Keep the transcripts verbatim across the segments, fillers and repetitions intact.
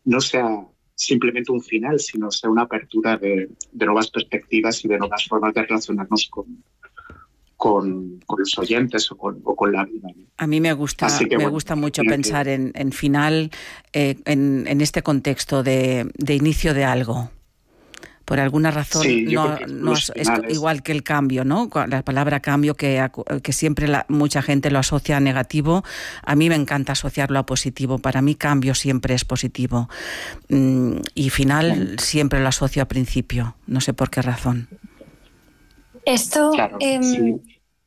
no sea simplemente un final, sino sea una apertura de, de nuevas perspectivas y de nuevas formas de relacionarnos con, con, con los oyentes o con, o con la vida, ¿no? A mí me gusta, que, me bueno, gusta mucho pensar que... en, en final, eh, en, en este contexto de, de inicio de algo. Por alguna razón, sí, no, no es igual que el cambio, ¿no? La palabra cambio, que, que siempre la, mucha gente lo asocia a negativo. A mí me encanta asociarlo a positivo. Para mí cambio siempre es positivo. Y final siempre lo asocio a principio. No sé por qué razón. Esto, claro, eh, sí.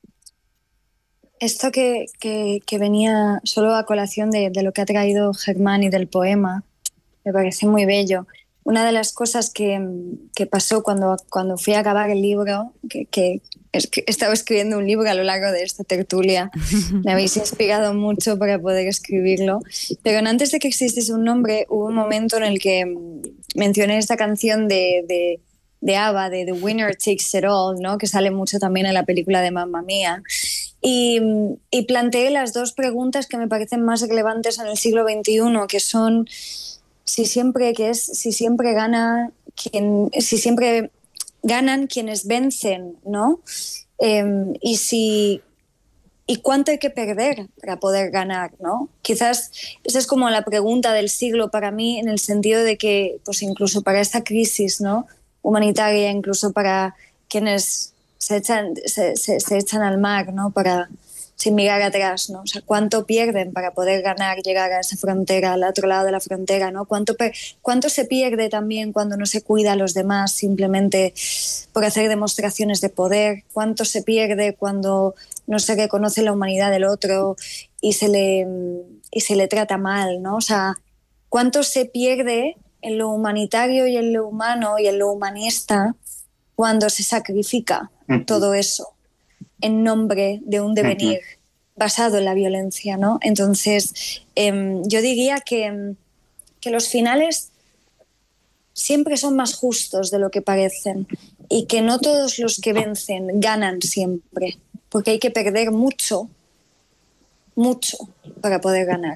esto que, que, que venía solo a colación de, de lo que ha traído Germán y del poema, me parece muy bello. Una de las cosas que, que pasó cuando, cuando fui a acabar el libro, que, que, es que he estado escribiendo un libro a lo largo de esta tertulia, me habéis inspirado mucho para poder escribirlo, pero antes de que existiese un nombre, hubo un momento en el que mencioné esta canción de, de, de ABBA, de The Winner Takes It All, ¿no? Que sale mucho también en la película de Mamma Mía. Y, y planteé las dos preguntas que me parecen más relevantes en el siglo veintiuno, que son... Si siempre, que es, si siempre gana quien, si siempre ganan quienes vencen, ¿no? Eh, y si y cuánto hay que perder para poder ganar, ¿no? Quizás esa es como la pregunta del siglo para mí, en el sentido de que, pues incluso para esta crisis, ¿no? Humanitaria, incluso para quienes se echan, se, se, se echan al mar, ¿no? Para sin mirar atrás, ¿no? O sea, cuánto pierden para poder ganar, llegar a esa frontera, al otro lado de la frontera, ¿no? Cuánto, cuánto se pierde también cuando no se cuida a los demás simplemente por hacer demostraciones de poder, cuánto se pierde cuando no se reconoce la humanidad del otro y se le, y se le trata mal, ¿no? O sea, cuánto se pierde en lo humanitario y en lo humano y en lo humanista cuando se sacrifica todo eso en nombre de un devenir uh-huh. basado en la violencia, ¿no? Entonces, eh, yo diría que, que los finales siempre son más justos de lo que parecen y que no todos los que vencen ganan siempre, porque hay que perder mucho, mucho para poder ganar.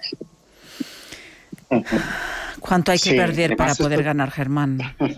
¿Cuánto hay que sí, perder para poder esto... ganar, Germán?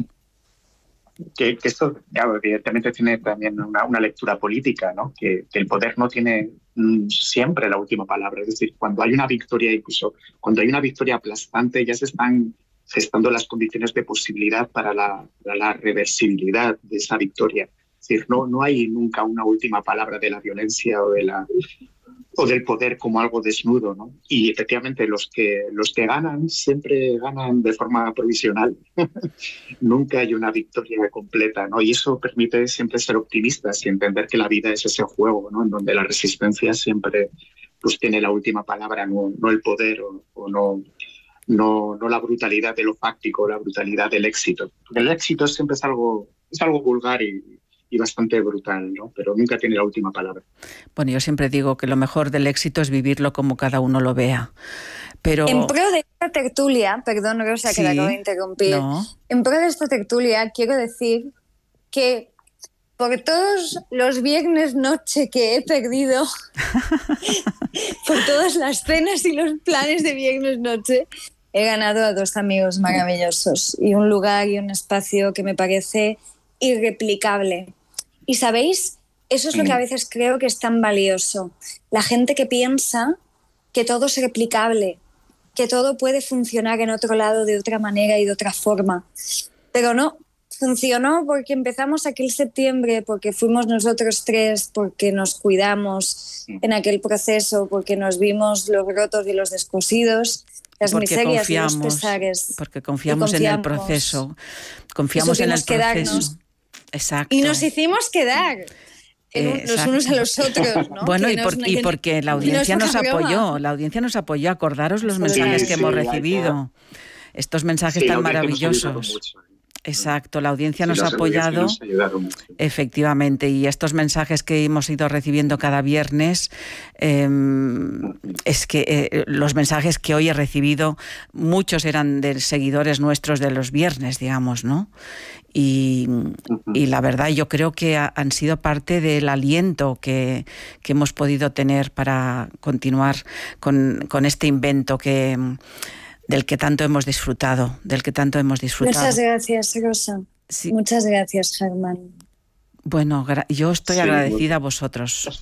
Que, que esto, claro, evidentemente tiene también una, una lectura política, ¿no? Que, que el poder no tiene mm, siempre la última palabra. Es decir, cuando hay una victoria, incluso cuando hay una victoria aplastante, ya se están gestando las condiciones de posibilidad para la, para la reversibilidad de esa victoria. Es decir, no, no hay nunca una última palabra de la violencia o de la o del poder como algo desnudo, ¿no? Y efectivamente los que, los que ganan siempre ganan de forma provisional. Nunca hay una victoria completa, ¿no? Y eso permite siempre ser optimistas y entender que la vida es ese juego, ¿no? En donde la resistencia siempre pues, tiene la última palabra, no, no el poder o, o no, no, no la brutalidad de lo fáctico, la brutalidad del éxito. El éxito siempre es algo, es algo vulgar y y bastante brutal, ¿no? Pero nunca tiene la última palabra. Bueno, yo siempre digo que lo mejor del éxito es vivirlo como cada uno lo vea. Pero... En pro de esta tertulia, perdón, Rosa, sí, que la acabo de interrumpir, no. en pro de esta tertulia quiero decir que por todos los viernes noche que he perdido, por todas las cenas y los planes de viernes noche, he ganado a dos amigos maravillosos y un lugar y un espacio que me parece irreplicable. Y ¿sabéis? Eso es lo que a veces creo que es tan valioso. La gente que piensa que todo es replicable, que todo puede funcionar en otro lado de otra manera y de otra forma. Pero no, funcionó porque empezamos aquel septiembre, porque fuimos nosotros tres, porque nos cuidamos en aquel proceso, porque nos vimos los rotos y los descosidos, las porque miserias confiamos, y los pesares. Porque confiamos, confiamos en el proceso. Confiamos en el proceso. Quedarnos. Exacto. Y nos hicimos quedar en un, los unos a los otros, ¿no? Bueno, que y, por, nos, y porque la audiencia nos apoyó, la audiencia nos apoyó. Acordaros los mensajes sí, que sí, hemos recibido. Estos mensajes sí, tan maravillosos. Exacto, la audiencia sí, nos ha apoyado, nos efectivamente, y estos mensajes que hemos ido recibiendo cada viernes, eh, es que eh, los mensajes que hoy he recibido, muchos eran de seguidores nuestros de los viernes, digamos, ¿no? Y, y la verdad yo creo que ha, han sido parte del aliento que, que hemos podido tener para continuar con, con este invento que... del que tanto hemos disfrutado, del que tanto hemos disfrutado. Muchas gracias, Rosa. Sí. Muchas gracias, Germán. Bueno, yo estoy sí, agradecida a vosotros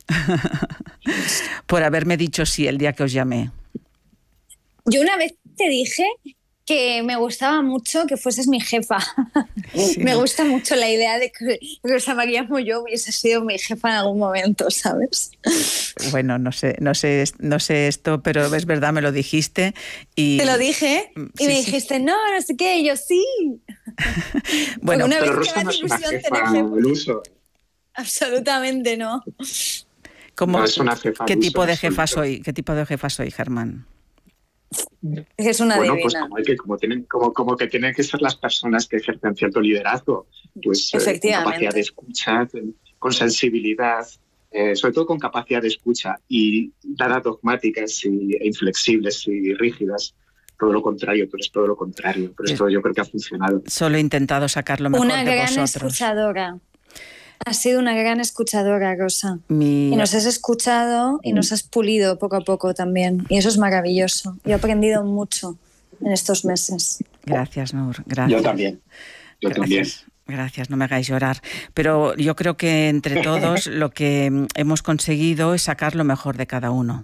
por haberme dicho sí el día que os llamé. Yo una vez te dije que me gustaba mucho que fueses mi jefa. Sí. Me gusta mucho la idea de que Rosa María Molló hubiese sido mi jefa en algún momento, ¿sabes? Bueno, no sé, no sé, no sé esto, pero es verdad, me lo dijiste. Y... Te lo dije y sí, me dijiste, sí. no, no sé qué, y yo sí. Bueno, una pero vez Rosa que me hace ilusión tener jefa el uso. Absolutamente no. ¿Cómo, no es una jefa ¿Qué tipo de jefa absoluto. soy? ¿Qué tipo de jefa soy, Germán? Es una bueno, divina. pues como, hay que, como, tienen, como, como que tienen que ser las personas que ejercen cierto liderazgo, pues eh, con capacidad de escucha, con sensibilidad, eh, sobre todo con capacidad de escucha y nada dogmáticas y, e inflexibles y rígidas. Todo lo contrario, tú eres todo lo contrario. Pero esto yo creo que ha funcionado. Solo he intentado sacar lo mejor una de gran vosotros. Escuchadora. Has sido una gran escuchadora, Rosa. Mi... Y nos has escuchado y nos has pulido poco a poco también. Y eso es maravilloso. Yo he aprendido mucho en estos meses. Gracias, Nur. Gracias. Yo también. Yo Gracias. también. Gracias, no me hagáis llorar. Pero yo creo que entre todos lo que hemos conseguido es sacar lo mejor de cada uno.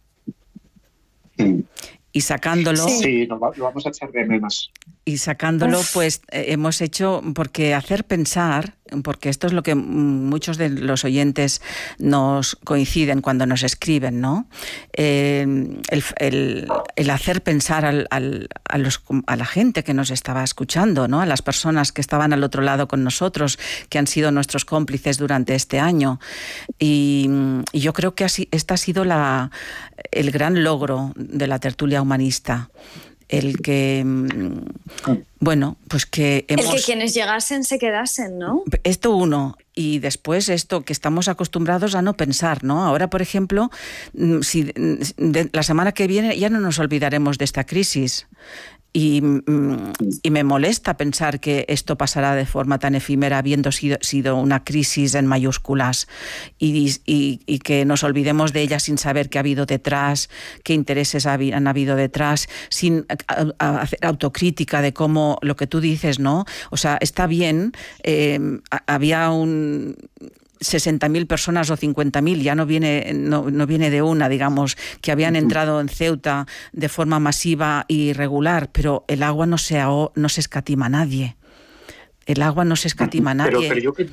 Y sacándolo... Sí, lo vamos a echar de menos. Y sacándolo, Uf. pues eh, hemos hecho, porque hacer pensar, porque esto es lo que muchos de los oyentes nos coinciden cuando nos escriben, ¿no? Eh, el, el, el hacer pensar al, al, a, los, a la gente que nos estaba escuchando, ¿no? A las personas que estaban al otro lado con nosotros, que han sido nuestros cómplices durante este año. Y, y yo creo que así, este ha sido la, el gran logro de la tertulia humanista. El que, bueno, pues que hemos... El que quienes llegasen se quedasen, ¿no? Esto uno, y después esto que estamos acostumbrados a no pensar, ¿no? Ahora, por ejemplo, si de, la semana que viene ya no nos olvidaremos de esta crisis. Y, y me molesta pensar que esto pasará de forma tan efímera, habiendo sido, sido una crisis en mayúsculas, y, y, y que nos olvidemos de ella sin saber qué ha habido detrás, qué intereses han habido detrás, sin a, a hacer autocrítica de cómo lo que tú dices, ¿no? O sea, está bien, eh, había un... sesenta mil personas o cincuenta mil, ya no viene, no, no viene de una, digamos, que habían entrado en Ceuta de forma masiva y irregular, pero el agua no se, ahog, no se escatima a nadie. El agua no se escatima a nadie. Pero, pero, yo, que,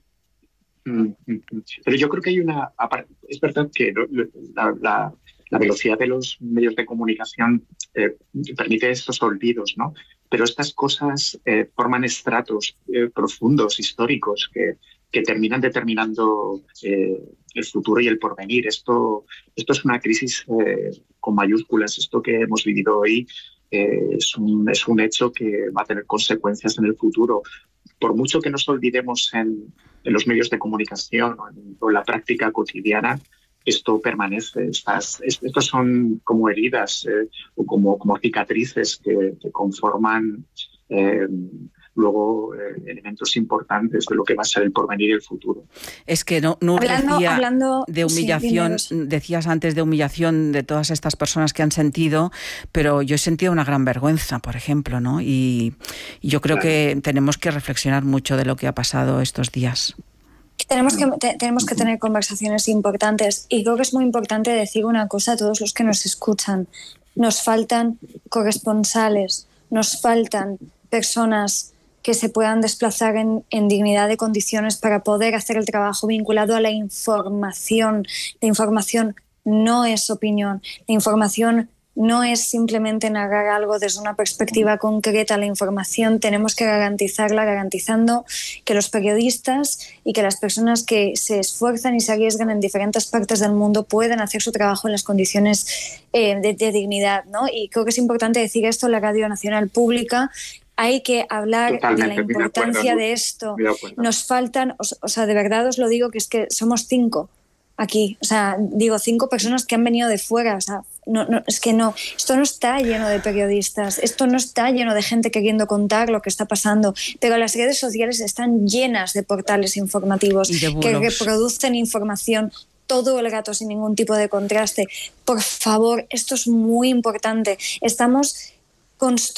pero yo creo que hay una... Es verdad que la, la, la velocidad de los medios de comunicación eh, permite estos olvidos, ¿no? Pero estas cosas eh, forman estratos eh, profundos, históricos, que que terminan determinando eh, el futuro y el porvenir. Esto, esto es una crisis eh, con mayúsculas. Esto que hemos vivido hoy eh, es, un, es un hecho que va a tener consecuencias en el futuro. Por mucho que nos olvidemos en, en los medios de comunicación o en, o en la práctica cotidiana, esto permanece. Estas, estos son como heridas eh, o como, como cicatrices que, que conforman... Eh, luego eh, elementos importantes de lo que va a ser el porvenir y el futuro. Es que no, no hablando, decía hablando, de humillación, sí, decías antes de humillación de todas estas personas que han sentido, pero yo he sentido una gran vergüenza, por ejemplo, ¿no? Y, y yo creo claro. que tenemos que reflexionar mucho de lo que ha pasado estos días. Tenemos que, te, tenemos que tener conversaciones importantes, y creo que es muy importante decir una cosa a todos los que nos escuchan. Nos faltan corresponsales, nos faltan personas que se puedan desplazar en, en dignidad de condiciones para poder hacer el trabajo vinculado a la información. La información no es opinión, la información no es simplemente narrar algo desde una perspectiva concreta. La información tenemos que garantizarla, garantizando que los periodistas y que las personas que se esfuerzan y se arriesgan en diferentes partes del mundo puedan hacer su trabajo en las condiciones eh, de, de dignidad, ¿no? Y creo que es importante decir esto en la Radio Nacional Pública. Hay que hablar Totalmente, de la importancia de, de esto. Nos faltan, o, o sea, de verdad os lo digo, que es que somos cinco aquí. O sea, digo, cinco personas que han venido de fuera. O sea, no, no, es que no, esto no está lleno de periodistas, esto no está lleno de gente queriendo contar lo que está pasando, pero las redes sociales están llenas de portales informativos que reproducen información todo el rato sin ningún tipo de contraste. Por favor, esto es muy importante. Estamos construyendo